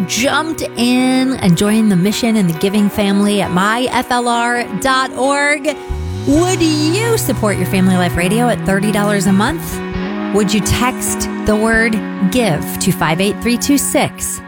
jumped in and joined the mission and the giving family at myflr.org. Would you support your Family Life Radio at $30 a month? Would you text the word GIVE to 58326?